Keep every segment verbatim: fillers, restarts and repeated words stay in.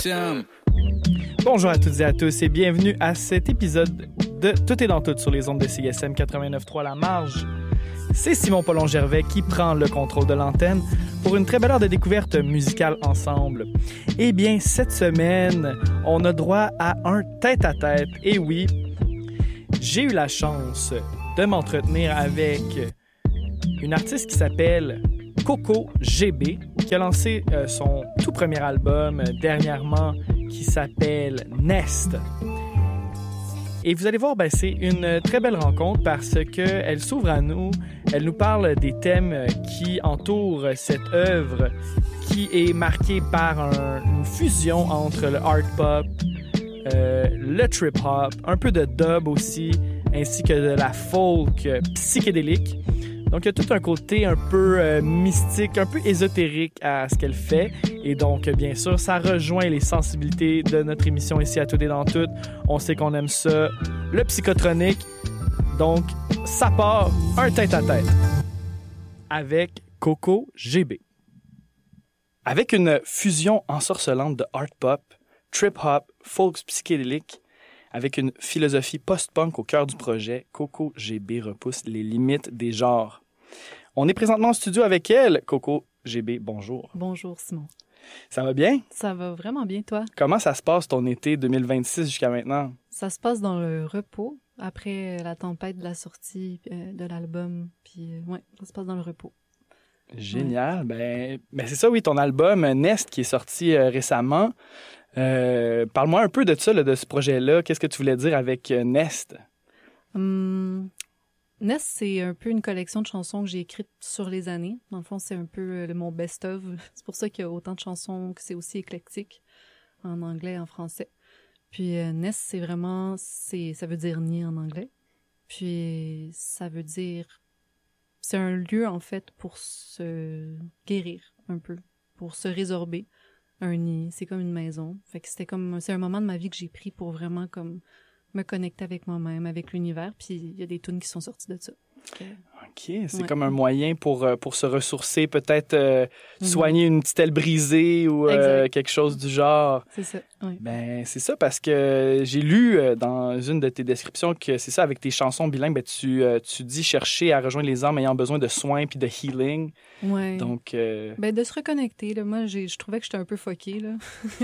Bonjour à toutes et à tous et bienvenue à cet épisode de Tout est dans tout sur les ondes de C I S M quatre-vingt-neuf point trois La Marge. C'est Simon Paulon-Gervais qui prend le contrôle de l'antenne pour une très belle heure de découverte musicale ensemble. Eh bien, cette semaine, on a droit à un tête-à-tête. Et oui, j'ai eu la chance de m'entretenir avec une artiste qui s'appelle Coco G B, qui a lancé euh, son tout premier album euh, dernièrement, qui s'appelle Nest. Et vous allez voir, ben, c'est une très belle rencontre parce qu'elle s'ouvre à nous, elle nous parle des thèmes qui entourent cette œuvre qui est marquée par un, une fusion entre le art pop, euh, le trip hop, un peu de dub aussi, ainsi que de la folk psychédélique. Donc, il y a tout un côté un peu euh, mystique, un peu ésotérique à ce qu'elle fait. Et donc, bien sûr, ça rejoint les sensibilités de notre émission ici à Tout est dans tout. On sait qu'on aime ça, le psychotronique. Donc, ça part un tête-à-tête avec Coco G B. Avec une fusion ensorcelante de art pop, trip hop, folk psychédélique, avec une philosophie post-punk au cœur du projet, Coco G B repousse les limites des genres. On est présentement en studio avec elle. Coco G B, bonjour. Bonjour, Simon. Ça va bien? Ça va vraiment bien, toi? Comment ça se passe ton été deux mille vingt-six jusqu'à maintenant? Ça se passe dans le repos, après la tempête de la sortie euh, de l'album. Puis, euh, ouais, ça se passe dans le repos. Génial. Ouais. Ben, ben c'est ça, oui, ton album Nest qui est sorti euh, récemment. Euh, parle-moi un peu de ça, là, de ce projet-là. Qu'est-ce que tu voulais dire avec euh, Nest? Hum, Nest, c'est un peu une collection de chansons que j'ai écrites sur les années. Dans le fond, c'est un peu euh, mon best-of. C'est pour ça qu'il y a autant de chansons, que c'est aussi éclectique, en anglais et en français. Puis euh, Nest, c'est vraiment... c'est ça veut dire « nid » en anglais. Puis ça veut dire... C'est un lieu, en fait, pour se guérir un peu, pour se résorber. Un nid, c'est comme une maison. Fait que c'était comme... C'est un moment de ma vie que j'ai pris pour vraiment comme me connecter avec moi-même, avec l'univers. Puis il y a des tunes qui sont sorties de ça. Okay. OK, c'est ouais. comme un moyen pour, pour se ressourcer, peut-être euh, mm-hmm. soigner une petite aile brisée ou euh, quelque chose du genre. C'est ça, oui. Ben, c'est ça, parce que j'ai lu euh, dans une de tes descriptions que c'est ça, avec tes chansons bilingues, ben, tu, euh, tu dis chercher à rejoindre les âmes ayant besoin de soins puis de healing. Oui. Donc... Euh... Ben, de se reconnecter, là. Moi, j'ai, je trouvais que j'étais un peu fuckée, là.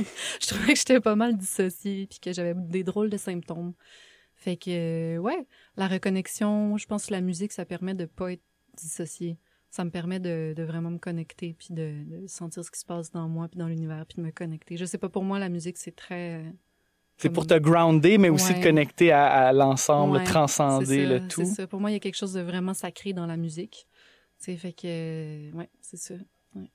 Je trouvais que j'étais pas mal dissociée puis que j'avais des drôles de symptômes. Fait que, euh, ouais, la reconnexion, je pense que la musique, ça permet de pas être dissocié. Ça me permet de, de vraiment me connecter, puis de, de sentir ce qui se passe dans moi, puis dans l'univers, puis de me connecter. Je sais pas, pour moi, la musique, c'est très... Euh, c'est comme... pour te grounder, mais aussi ouais. te connecter à, à l'ensemble, ouais, transcender ça, le tout. C'est ça. Pour moi, il y a quelque chose de vraiment sacré dans la musique. Tu sais, fait que, euh, ouais, c'est ça. Ouais.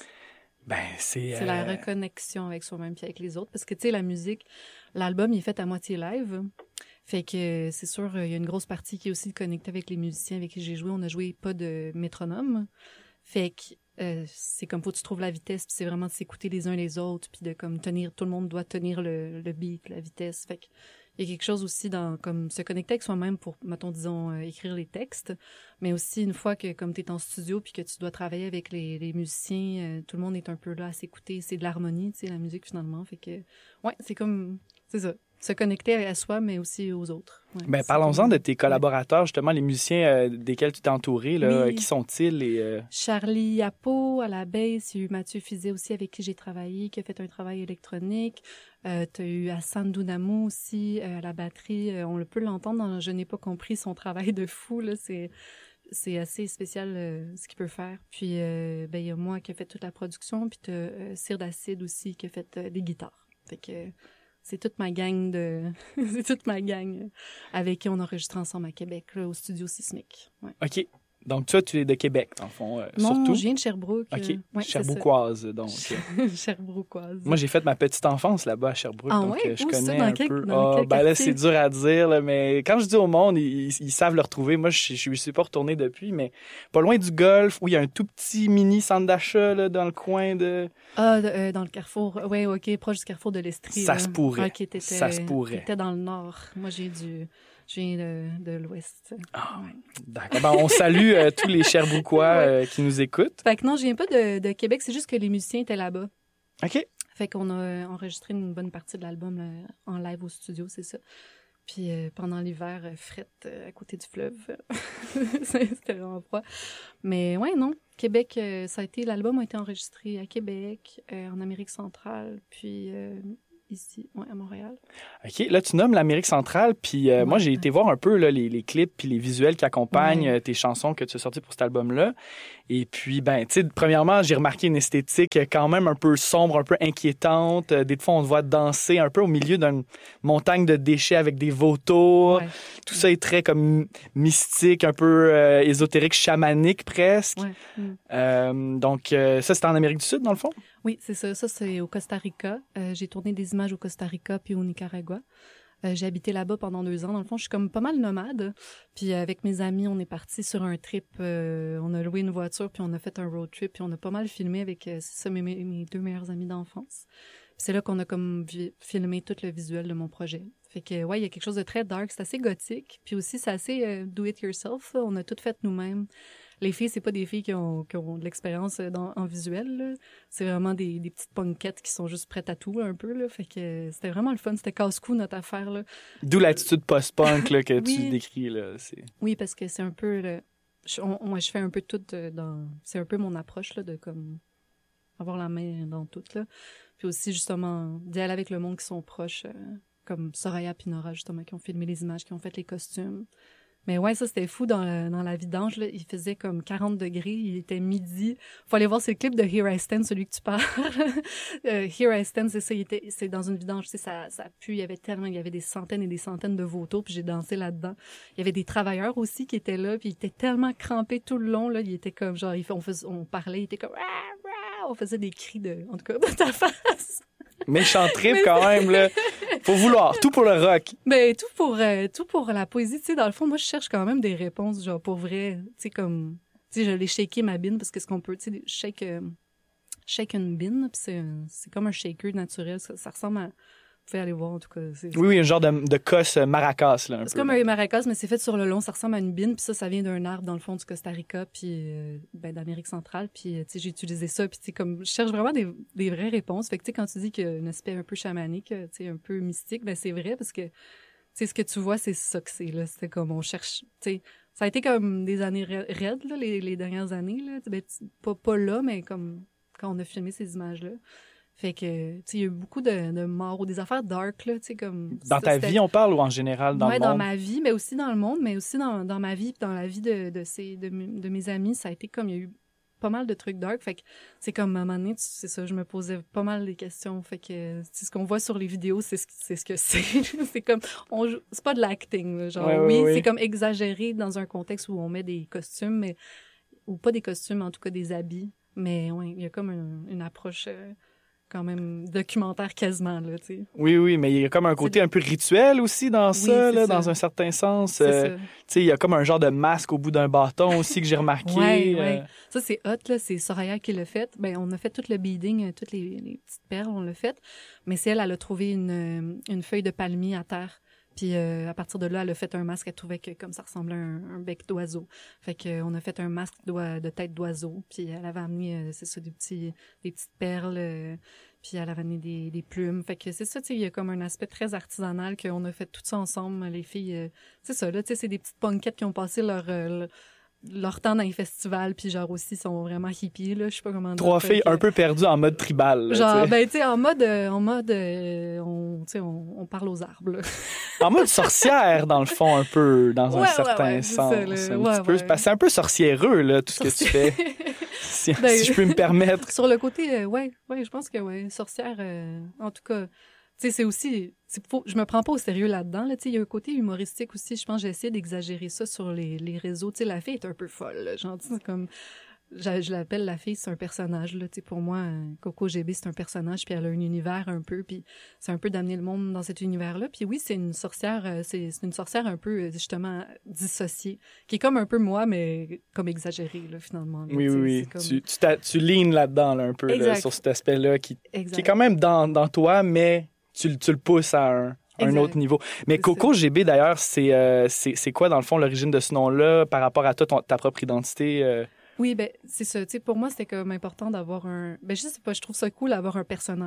Ben, c'est... C'est euh... la reconnexion avec soi-même puis avec les autres. Parce que, tu sais, la musique, l'album, il est fait à moitié live. Fait que c'est sûr, il y a une grosse partie qui est aussi connectée avec les musiciens avec qui j'ai joué. On a joué pas de métronome. Fait que euh, c'est comme faut que tu trouves la vitesse, puis c'est vraiment de s'écouter les uns les autres, puis de comme tenir, tout le monde doit tenir le, le beat, la vitesse. Fait que il y a quelque chose aussi dans comme se connecter avec soi-même pour, mettons, disons, euh, écrire les textes, mais aussi une fois que comme t'es en studio puis que tu dois travailler avec les, les musiciens, euh, tout le monde est un peu là à s'écouter. C'est de l'harmonie, tu sais, la musique finalement. Fait que ouais, c'est comme, c'est ça. Se connecter à soi, mais aussi aux autres. Ouais, ben, parlons-en comme... de tes collaborateurs, justement, les musiciens euh, desquels tu t'es entouré. Là, oui. Qui sont-ils? Et, euh... Charlie Apo à la bass, il y a eu Mathieu Fizet aussi avec qui j'ai travaillé, qui a fait un travail électronique. Euh, tu as eu Hassan Dounamou aussi euh, à la batterie. Euh, on peut l'entendre dans « Je n'ai pas compris son travail de fou ». Là, c'est... C'est assez spécial euh, ce qu'il peut faire. Puis, euh, ben, il y a moi qui ai fait toute la production, puis tu as euh, Cire d'Acide aussi qui a fait euh, des guitares. Fait que... Euh, c'est toute ma gang de... c'est toute ma gang avec qui on enregistre ensemble à Québec, là, au studio Sismic. Ouais. OK. Donc, toi, tu es de Québec, dans le fond, euh, non, surtout? Non, je viens de Sherbrooke. OK. Euh, ouais, Cherbrouquoise, donc. Cherbrouquoise. Moi, j'ai fait ma petite enfance là-bas à Sherbrooke, ah, donc ouais? je Où connais ça, dans un quel, peu. Dans Ah, quel ben là, c'est dur à dire, là, mais quand je dis au monde, ils, ils savent le retrouver. Moi, je ne suis pas retourné depuis, mais pas loin du Golfe, où il y a un tout petit mini centre d'achat là, dans le coin de... Ah, de, euh, dans le carrefour. Oui, OK, proche du carrefour de l'Estrie. Ça là. se pourrait. Ah, qui ça se pourrait. T'étais dans le nord. Moi, j'ai du... Je viens de, de l'Ouest. Ah, ouais. D'accord. Ben, on salue euh, tous les Cherbrouquois ouais. euh, qui nous écoutent. Fait que non, je viens pas de, de Québec, c'est juste que les musiciens étaient là-bas. OK. Fait qu'on a enregistré une bonne partie de l'album là, en live au studio, c'est ça. Puis euh, pendant l'hiver, euh, frette euh, à côté du fleuve. C'était vraiment froid. Mais ouais, non. Québec, euh, ça a été, l'album a été enregistré à Québec, euh, en Amérique centrale, puis euh, ici, ouais, à Montréal. OK. Là, tu nommes l'Amérique centrale, puis euh, Ouais, moi, j'ai ouais. été voir un peu là, les, les clips puis les visuels qui accompagnent Ouais. euh, tes chansons que tu as sorties pour cet album-là. Et puis, ben, tu sais, premièrement, j'ai remarqué une esthétique quand même un peu sombre, un peu inquiétante. Euh, Des fois, on te voit danser un peu au milieu d'une montagne de déchets avec des vautours. Ouais. Tout ça est très comme mystique, un peu euh, ésotérique, chamanique presque. Ouais. Mm. Euh, donc, euh, ça, c'était en Amérique du Sud, dans le fond? Oui, c'est ça. Ça, c'est au Costa Rica. Euh, j'ai tourné des images au Costa Rica puis au Nicaragua. Euh, j'ai habité là-bas pendant deux ans. Dans le fond, je suis comme pas mal nomade. Puis euh, avec mes amis, on est partis sur un trip. Euh, on a loué une voiture, puis on a fait un road trip, puis on a pas mal filmé avec euh, c'est ça, mes, mes deux meilleurs amis d'enfance. Puis c'est là qu'on a comme vi- filmé tout le visuel de mon projet. Fait que, ouais, il y a quelque chose de très dark. C'est assez gothique. Puis aussi, c'est assez euh, do-it-yourself. Là. On a tout fait nous-mêmes. Les filles, c'est pas des filles qui ont, qui ont de l'expérience dans, en visuel, là. C'est vraiment des, des petites punkettes qui sont juste prêtes à tout, un peu, là. Fait que c'était vraiment le fun. C'était casse-cou, notre affaire, là. D'où l'attitude post-punk là, que Oui. tu décris. Là. C'est... Oui, parce que c'est un peu... le- je, on- moi, je fais un peu tout euh, dans... C'est un peu mon approche, là, de comme... avoir la main dans tout, là. Puis aussi, justement, d'y aller avec le monde qui sont proches, euh, comme Soraya et Nora, justement, qui ont filmé les images, qui ont fait les costumes. Mais ouais, ça, c'était fou dans la, dans la vidange, là. Il faisait comme quarante degrés, il était midi. Faut aller voir, c'est le clip de Here I Stand, celui que tu parles. euh, Here I Stand, c'est ça, il était, c'est dans une vidange, tu sais, ça, ça pue, il y avait tellement, il y avait des centaines et des centaines de vautours, puis j'ai dansé là-dedans. Il y avait des travailleurs aussi qui étaient là, puis ils étaient tellement crampés tout le long, là, il était comme, genre, il fait, on, faisait, on parlait, il était comme, ah, ah, on faisait des cris de, en tout cas, de ta face. Méchant trip quand même, là. Faut vouloir. Tout pour le rock. Ben, tout pour, euh, tout pour la poésie, tu sais, dans le fond, moi, je cherche quand même des réponses, genre, pour vrai, tu sais, comme, tu sais, je l'ai shaké ma bine, parce que ce qu'on peut, tu sais, shake, euh, shake une bine, puis c'est, c'est comme un shaker naturel, ça, ça ressemble à, vous pouvez aller voir, en tout cas. C'est, Oui, oui, un genre de, de cosse maracas, là, un c'est peu. comme un maracas, mais c'est fait sur le long, ça ressemble à une bine, puis ça, ça vient d'un arbre dans le fond du Costa Rica, puis euh, ben, d'Amérique centrale, puis, euh, tu sais, j'ai utilisé ça, puis tu sais, comme, je cherche vraiment des, des vraies réponses. Fait que, tu sais, quand tu dis qu'il y a un aspect un peu chamanique, tu sais, un peu mystique, ben c'est vrai, parce que, tu sais, ce que tu vois, c'est ça que c'est, là. C'était comme, on cherche, tu sais, ça a été comme des années ra- raides, là, les, les dernières années, là. Ben, t- pas, pas là, mais comme, quand on a filmé ces images-là. Fait que, tu sais, il y a eu beaucoup de, de morts ou des affaires dark, là, tu sais, comme... Dans ta c'était- vie, on parle ou en général dans ouais, le dans monde? ma vie, mais aussi dans le monde, mais aussi dans, dans ma vie, puis dans la vie de, de, ces, de, mes- de mes amis, ça a été comme, il y a eu pas mal de trucs dark, fait que c'est comme, à un moment donné, tu- c'est ça, je me posais pas mal des questions, fait que, c'est ce qu'on voit sur les vidéos, c'est ce, c'est ce que c'est. C'est comme, on joue- c'est pas de l'acting, là, genre, Ouais, ouais, oui, ouais. c'est comme exagéré dans un contexte où on met des costumes, mais, ou pas des costumes, en tout cas des habits, mais ouais, il y a comme un- une approche... euh, quand même documentaire quasiment, là, tu sais. Oui, oui, mais il y a comme un côté C'est- un peu rituel aussi dans ça, c'est là, ça. dans un certain sens. C'est Euh, tu sais, il y a comme un genre de masque au bout d'un bâton aussi que j'ai remarqué. ça. Ouais, euh, ouais. Ça, c'est hot, là. C'est Soraya qui l'a fait. Ben, on a fait tout le beading, euh, toutes les, les petites perles, on l'a fait. Mais c'est elle, elle a trouvé une, euh, une feuille de palmier à terre. Puis euh, à partir de là, elle a fait un masque. Elle trouvait que comme ça ressemblait à un, un bec d'oiseau. Fait que euh, on a fait un masque d'oi- de tête d'oiseau. Puis elle avait amené, euh, c'est ça, des petits, des petites perles. euh, puis elle avait amené des, des plumes. Fait que c'est ça, tu sais, il y a comme un aspect très artisanal qu'on a fait tout ça ensemble, les filles. euh, c'est ça, là, tu sais, c'est des petites punkettes qui ont passé leur, euh, leur, leur temps dans les festivals, puis genre aussi sont vraiment hippies, là, je sais pas comment dire. Trois Fait filles que- un peu perdues en mode tribal. là, Genre, tu sais. ben, tu sais, en mode, euh, en mode, euh, on, tu sais, on, on parle aux arbres, là. En mode sorcière, dans le fond, un peu, dans un Ouais, ouais, certain ouais, c'est sens. ça, là. un petit Ouais, peu, ouais. parce que c'est un peu sorciéreux, là, tout ce que tu fais, si, Ben, si je peux me permettre. Sur le côté, euh, ouais, ouais, je pense que, ouais, sorcière, euh, en tout cas, tu sais, c'est aussi, c'est faux, je me prends pas au sérieux là-dedans, là, tu sais, il y a un côté humoristique aussi, je pense que j'ai essayé d'exagérer ça sur les, les réseaux, tu sais, la fille est un peu folle, là, genre, tu sais, comme, je, je l'appelle la fille, c'est un personnage, là, tu sais, pour moi, euh, Coco G B, c'est un personnage, puis elle a un univers un peu, puis c'est un peu d'amener le monde dans cet univers-là, puis oui, c'est une sorcière, euh, c'est, c'est une sorcière un peu, euh, justement, dissociée, qui est comme un peu moi, mais comme exagérée, là, finalement. là, Oui, tu sais, oui, oui. c'est comme- Tu, tu, t'a- tu leans là-dedans, là, un peu, là, Exact. sur cet aspect-là, qui, Exact. qui est quand même dans, dans toi, mais tu, le- tu le pousses à un, un Exact. autre niveau. Mais C'est Coco G B, d'ailleurs, c'est, euh, c'est, c'est quoi, dans le fond, l'origine de ce nom-là par rapport à toi, ton- ta propre identité? euh? Oui, ben c'est ça. Tu sais, pour moi, c'était comme important d'avoir un... Ben je sais pas, je trouve ça cool d'avoir un personnage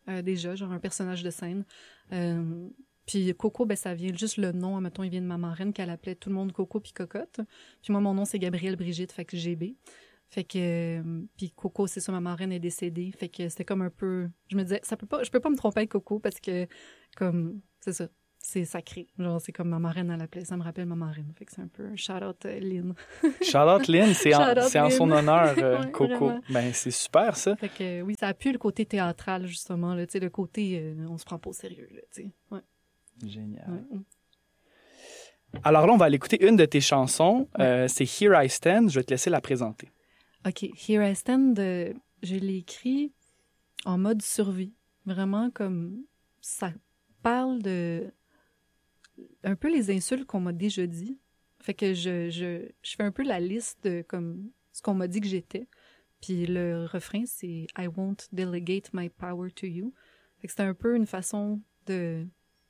euh, déjà, genre un personnage de scène. Euh, puis Coco, ben ça vient juste le nom, mettons, il vient de ma marraine qu'elle appelait tout le monde Coco puis Cocotte. Puis moi, mon nom, c'est Gabrielle Brigitte, fait que G B. Fait que euh, puis Coco, c'est ça, ma marraine est décédée, fait que c'était comme un peu, je me disais, ça peut pas, je peux pas me tromper avec Coco parce que comme c'est ça, c'est sacré, genre c'est comme ma marraine à l'appelait, ça me rappelle ma marraine, fait que c'est un peu un shout out euh, Lynn. Shout out Lynn, c'est en, c'est en son honneur euh, ouais, Coco. Vraiment. Ben c'est super ça. Fait que oui, ça a pu le côté théâtral justement là, tu sais le côté euh, on se prend pas au sérieux là, tu sais. Ouais. Génial. Ouais. Alors là, on va aller écouter une de tes chansons, ouais. euh, c'est Here I Stand, je vais te laisser la présenter. OK. Here I Stand, euh, je l'ai écrit en mode survie. Vraiment comme ça parle de un peu les insultes qu'on m'a déjà dit. Fait que je, je, je fais un peu la liste de comme ce qu'on m'a dit que j'étais. Puis le refrain, c'est « I won't delegate my power to you ». Fait que c'était un peu une façon de...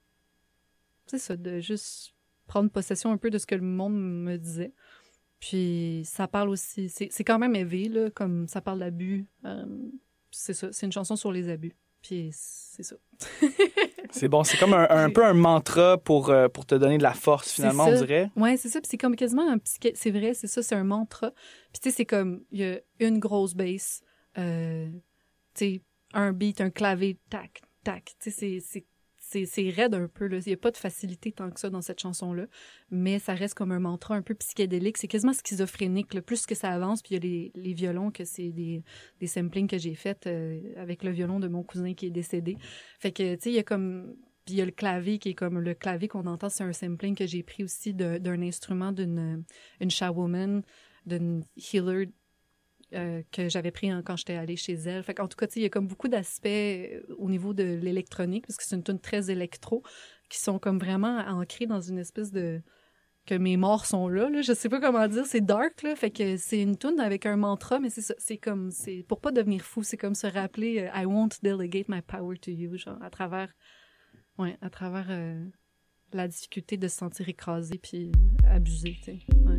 C'est ça, de juste prendre possession un peu de ce que le monde me disait. Puis ça parle aussi, c'est, c'est quand même élevé, là, comme ça parle d'abus. Euh, c'est ça, c'est une chanson sur les abus. Puis c'est ça. C'est bon, c'est comme un, un peu un mantra pour, euh, pour te donner de la force, finalement, on dirait. Oui, c'est ça. Puis c'est comme quasiment un psyché... C'est vrai, c'est ça, c'est un mantra. Puis tu sais, c'est comme, il y a une grosse bass, euh, tu sais, un beat, un clavier, tac, tac. Tu sais, c'est... c'est C'est, c'est raide un peu, là. Il n'y a pas de facilité tant que ça dans cette chanson-là. Mais ça reste comme un mantra un peu psychédélique. C'est quasiment schizophrénique, là. Plus que ça avance, puis il y a les, les violons, que c'est des, des samplings que j'ai faits euh, avec le violon de mon cousin qui est décédé. Fait que, tu sais, il y a comme... Puis il y a le clavier qui est comme... Le clavier qu'on entend, c'est un sampling que j'ai pris aussi de, d'un instrument d'une une shawwoman, d'une healer... Euh, que j'avais pris hein, quand j'étais allée chez elle. Fait qu'en tout cas, il y a comme beaucoup d'aspects euh, au niveau de l'électronique, parce que c'est une tune très électro, qui sont comme vraiment ancrés dans une espèce de... que mes morts sont là, là. Je sais pas comment dire, c'est dark, là. Fait que c'est une tune avec un mantra, mais c'est ça, c'est comme... c'est pour pas devenir fou, c'est comme se rappeler euh, « I won't delegate my power to you », genre, à travers... Ouais, à travers euh, la difficulté de se sentir écrasé puis abusé, tu sais. Ouais.